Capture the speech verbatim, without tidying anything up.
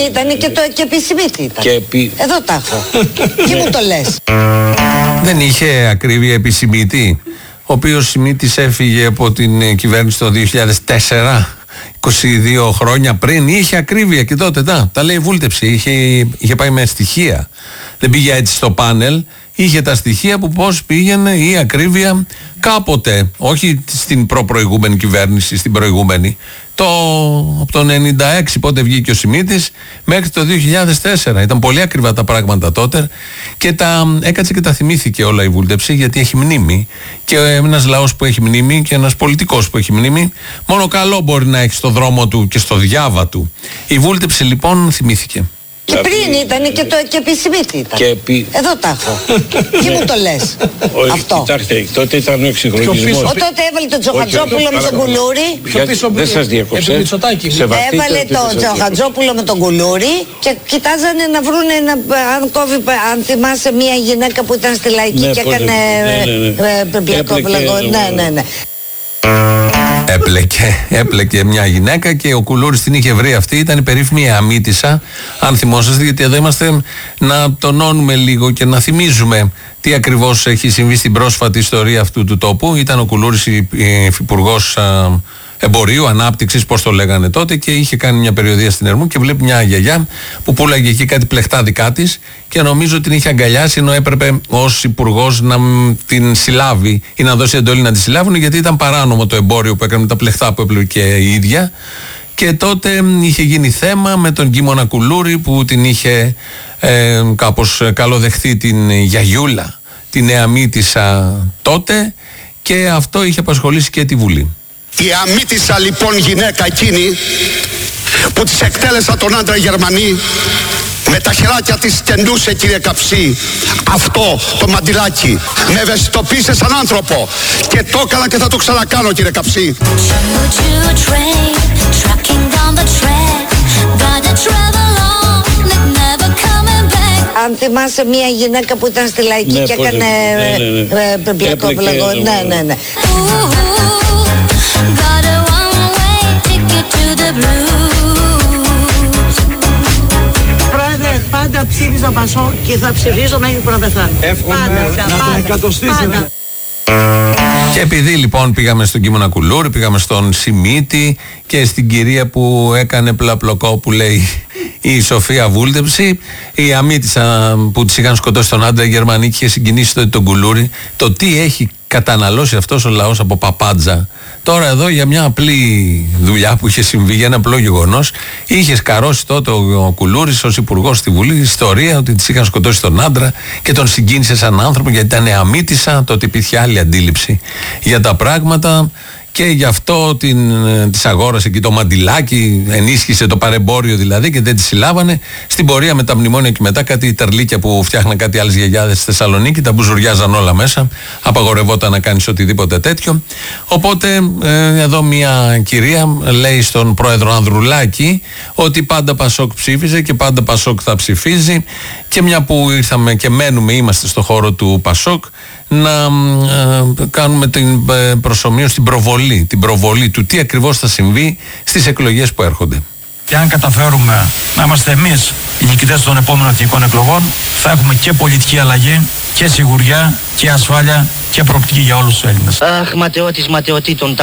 ήταν και το και επισημήτη ήταν. Και επί... Εδώ τα έχω. Και μου το λες. Δεν είχε ακρίβεια επισημήτη, ο οποίος Σιμίτης έφυγε από την κυβέρνηση το δύο χιλιάδες τέσσερα, είκοσι δύο χρόνια πριν. Είχε ακρίβεια και τότε τα, τα λέει βούλτεψη. Είχε, είχε πάει με στοιχεία. Δεν πήγε έτσι στο πάνελ. Είχε τα στοιχεία που πώς πήγαινε η ακρίβεια κάποτε. Όχι στην προ-προηγούμενη κυβέρνηση, στην προηγούμενη. Το, από το ενενήντα έξι πότε βγήκε ο Σιμίτης μέχρι το δύο χιλιάδες τέσσερα. Ήταν πολύ ακριβά τα πράγματα τότε και τα έκατσε και τα θυμήθηκε όλα η βούλτεψη, γιατί έχει μνήμη. Και ένας λαός που έχει μνήμη και ένας πολιτικός που έχει μνήμη, μόνο καλό μπορεί να έχει στο δρόμο του και στο διάβα του. Η βούλτεψη λοιπόν θυμήθηκε. Και πριν ήταν και το και επισημήτη ήταν. Και επί... Εδώ τα έχω. Και μου το λες. Αυτό. Κοιτάξτε, τότε ήταν ο εξυγχρονισμός. Ο τότε έβαλε τον Τσοχατζόπουλο με τον Κουλούρη. Δεν σας διακόψε. Έβαλε τον Τσοχατζόπουλο με τον Κουλούρη και κοιτάζανε να βρούνε αν κόβει, αν θυμάσαι μια γυναίκα που ήταν στη Λαϊκή και έκανε πλακόπλαγο. Ναι, ναι, ναι. Έπλεκε, έπλεκε μια γυναίκα και ο Κουλούρης την είχε βρει αυτή. Ήταν η περίφημη Αμίτισσα, αν θυμόσαστε, γιατί εδώ είμαστε να τονώνουμε λίγο και να θυμίζουμε τι ακριβώς έχει συμβεί στην πρόσφατη ιστορία αυτού του τόπου. Ήταν ο Κουλούρης υφυπουργός εμπορίου, ανάπτυξης, πώς το λέγανε τότε, και είχε κάνει μια περιοδεία στην Ερμού και βλέπει μια γιαγιά που πουλάγε εκεί κάτι πλεχτά δικά της και νομίζω την είχε αγκαλιάσει, ενώ έπρεπε ως υπουργός να την συλλάβει ή να δώσει εντολή να τη συλλάβουν, γιατί ήταν παράνομο το εμπόριο που έκανε με τα πλεχτά που έπλεκε η ίδια. Και τότε είχε γίνει θέμα με τον Κίμωνα Κουλούρη που την είχε ε, κάπως καλοδεχθεί την γιαγιούλα, την νέα Μήτισσα τότε, και αυτό είχε απασχολήσει και τη Βουλή. Η αμύτισσα λοιπόν γυναίκα εκείνη που της εκτέλεσα τον άντρα Γερμανή, με τα χεράκια της κεντούσε, κύριε Καψί, αυτό το μαντιλάκι. Με ευαισθητοποίησε σαν άνθρωπο και το έκανα και θα το ξανακάνω, κύριε Καψί. Αν θυμάσαι μια γυναίκα που ήταν στη Λαϊκή ναι, και έκανε πλακόπλαγο. Ναι, ναι, ναι. Πρόεδρε, πάντα ψήφιζα Πασό και θα ψηφίζω μέχρι που να πεθάνω. Εύχομαι να τον εκατοστήσετε. Και επειδή λοιπόν πήγαμε στον Κίμωνα Κουλούρη, πήγαμε στον Σιμίτη και στην κυρία που έκανε πλαπλοκό που λέει η Σοφία Βούλτεψη, η Αμίτισσα που της είχαν σκοτώσει τον άντρα Γερμανή και είχε συγκινήσει τότε τον Κουλούρη, το τι έχει καταναλώσει αυτός ο λαός από παπάντζα. Τώρα εδώ για μια απλή δουλειά που είχε συμβεί, για ένα απλό γεγονός, είχε σκαρώσει τότε ο Κουλούρης ως υπουργός στη Βουλή ιστορία ότι της είχαν σκοτώσει τον άντρα και τον συγκίνησε σαν άνθρωπο, γιατί ήταν Αμίτισσα. Τότε υπήρχε άλλη αντίληψη για τα πράγματα και γι' αυτό την, της αγόρασε και το μαντιλάκι, ενίσχυσε το παρεμπόριο δηλαδή και δεν τη συλλάβανε. Στην πορεία με τα μνημόνια και μετά κάτι τερλίκια που φτιάχναν κάτι άλλες γιαγιάδες στη Θεσσαλονίκη, τα μπουζουριάζαν όλα μέσα, απαγορευόταν να κάνεις οτιδήποτε τέτοιο. Οπότε ε, εδώ μια κυρία λέει στον πρόεδρο Ανδρουλάκη ότι πάντα Πασόκ ψήφιζε και πάντα Πασόκ θα ψηφίζει, και μια που ήρθαμε και μένουμε, είμαστε στο χώρο του Πασόκ, να ε, κάνουμε την ε, προσομοίωση, την προβολή, την προβολή του τι ακριβώς θα συμβεί στις εκλογές που έρχονται. Και αν καταφέρουμε να είμαστε εμείς οι νικητές των επόμενων εθνικών εκλογών, θα έχουμε και πολιτική αλλαγή και σιγουριά και ασφάλεια και προοπτική για όλους τους Έλληνες. Αχ, ματαιώτης ματαιωτήτων.